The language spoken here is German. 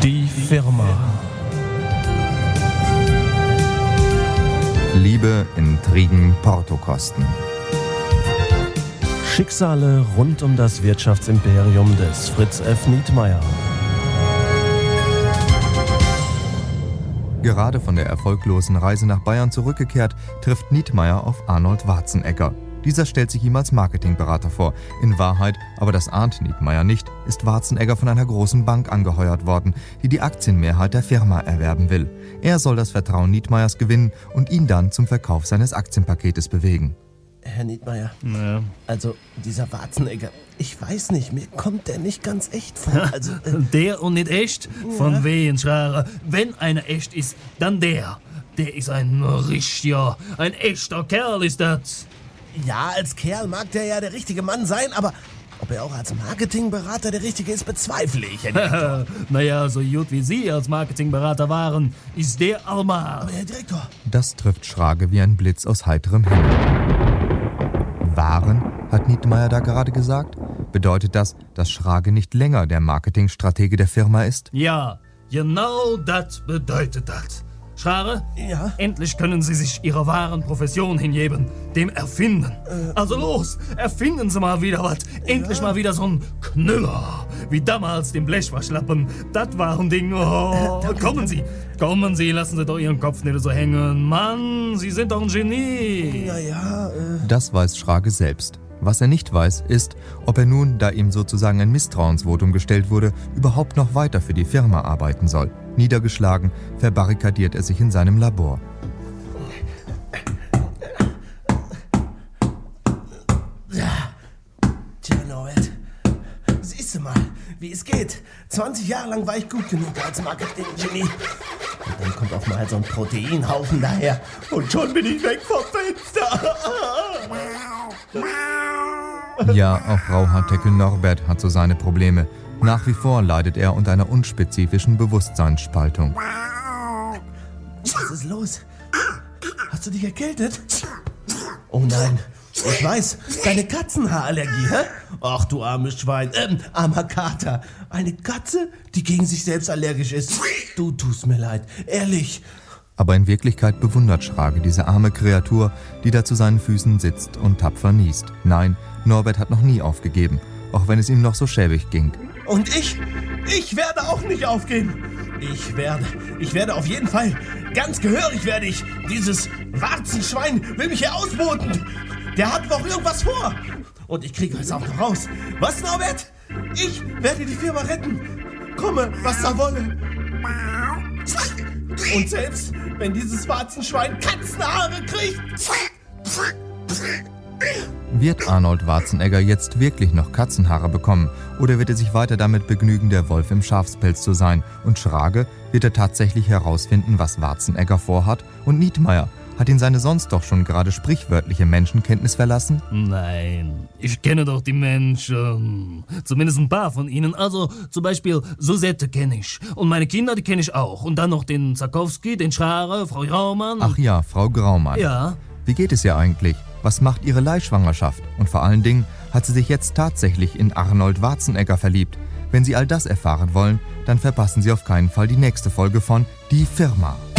Die Firma. Liebe, Intrigen, Portokosten. Schicksale rund um das Wirtschaftsimperium des Fritz F. Nietmeyer. Gerade von der erfolglosen Reise nach Bayern zurückgekehrt, trifft Nietmeyer auf Arnold Warzenegger. Dieser stellt sich ihm als Marketingberater vor. In Wahrheit, aber das ahnt Nietmeyer nicht, ist Warzenegger von einer großen Bank angeheuert worden, die die Aktienmehrheit der Firma erwerben will. Er soll das Vertrauen Nietmeyers gewinnen und ihn dann zum Verkauf seines Aktienpaketes bewegen. Herr Nietmeyer, Ja. also dieser Warzenegger, ich weiß nicht, mir kommt der nicht ganz echt vor. Also, Der und nicht echt? Von wen, Schrager? Wenn einer echt ist, dann der. Der ist ein richtiger, ein echter Kerl ist das. ja, als Kerl mag der ja der richtige Mann sein, aber ob er auch als Marketingberater der richtige ist, bezweifle ich. Herr Direktor. Naja, so gut wie Sie als Marketingberater waren, ist der Almar. Aber Herr Direktor, Das trifft Schrage wie ein Blitz aus heiterem Himmel. Waren, hat Nietmeyer da gerade gesagt? Bedeutet das, dass Schrage nicht länger der Marketingstratege der Firma ist? Ja, genau das bedeutet das. Schrager, Ja? endlich können Sie sich Ihrer wahren Profession hingeben, dem Erfinden. Also los, erfinden Sie mal wieder was. Endlich mal wieder so ein Knüller, wie damals den Blechwaschlappen. Das war ein Ding. Oh, kommen Sie, lassen Sie doch Ihren Kopf nicht so hängen. Mann, Sie sind doch ein Genie. Naja, Das weiß Schrage selbst. Was er nicht weiß, ist, ob er nun, da ihm sozusagen ein Misstrauensvotum gestellt wurde, überhaupt noch weiter für die Firma arbeiten soll. Niedergeschlagen verbarrikadiert er sich in seinem Labor. tja, Norbert, siehst du mal, wie es geht. 20 Jahre lang war ich gut genug als Marketing-Genie. Und dann kommt auf mal so ein Proteinhaufen daher und schon bin ich weg vom Fenster. Ja, auch Rauhaarteckel Norbert hat so seine Probleme. Nach wie vor leidet er unter einer unspezifischen Bewusstseinsspaltung. Was ist los? Hast du dich erkältet? Oh nein, ich weiß, deine Katzenhaarallergie, hä? Ach du armes Schwein, armer Kater. Eine Katze, die gegen sich selbst allergisch ist. Du tust mir leid, ehrlich. Aber in Wirklichkeit bewundert Schrage diese arme Kreatur, die da zu seinen Füßen sitzt und tapfer niest. Nein, Norbert hat noch nie aufgegeben, auch wenn es ihm noch so schäbig ging. Und ich werde auch nicht aufgeben. Ich werde auf jeden Fall, ganz gehörig werde ich. Dieses Warzenschwein will mich hier ausboten. Der hat doch irgendwas vor. Und ich kriege es auch noch raus. Was, Norbert? Ich werde die Firma retten. Komme, was da wolle. Und selbst wenn dieses Warzenschwein Katzenhaare kriegt. Wird Arnold Warzenegger jetzt wirklich noch Katzenhaare bekommen oder wird er sich weiter damit begnügen, der Wolf im Schafspelz zu sein? Und Schrage, wird er tatsächlich herausfinden, was Warzenegger vorhat? Und Nietmeyer, hat ihn seine sonst doch schon gerade sprichwörtliche Menschenkenntnis verlassen? Nein, ich kenne doch die Menschen. Zumindest ein paar von ihnen. Also zum Beispiel Susette kenne ich. Und meine Kinder, die kenne ich auch. Und dann noch den Zakowski, den Schrarer, Frau Graumann. Ach ja, Frau Graumann. Ja. Wie geht es ihr eigentlich? Was macht ihre Leihschwangerschaft? Und vor allen Dingen, hat sie sich jetzt tatsächlich in Arnold Warzenegger verliebt? Wenn Sie all das erfahren wollen, dann verpassen Sie auf keinen Fall die nächste Folge von Die Firma.